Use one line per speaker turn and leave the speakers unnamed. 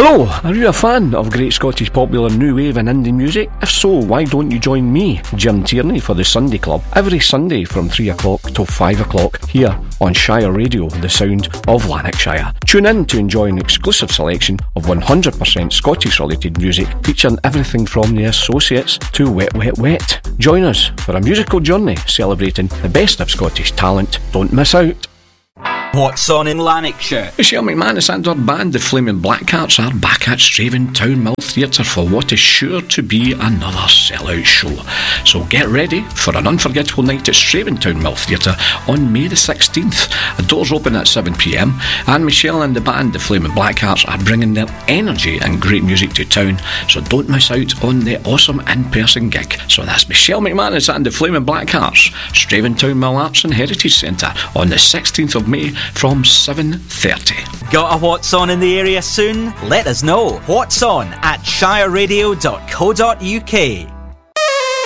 Hello, are you a fan of great Scottish popular new wave and indie music? If so, why don't you join me, Jim Tierney, for the Sunday Club every Sunday from 3 o'clock till 5 o'clock here on Shire Radio, the sound of Lanarkshire. Tune in to enjoy an exclusive selection of 100% Scottish related music featuring everything from The Associates to Wet Wet Wet. Join us for a musical journey celebrating the best of Scottish talent. Don't miss out.
What's on in Lanarkshire?
Michelle McManus and her band, the Flaming Blackhearts, are back at Straven Town Mill Theatre for what is sure to be another sellout show. So get ready for an unforgettable night at Straven Town Mill Theatre on May the 16th. The doors open at 7pm, and Michelle and the band, the Flaming Blackhearts, are bringing their energy and great music to town, so don't miss out on the awesome in-person gig. So that's Michelle McManus and the Flaming Blackhearts, Straven Town Mill Arts and Heritage Centre on the 16th of May from 7:30.
Got a What's On in the area soon? Let us know. What's On at shireradio.co.uk.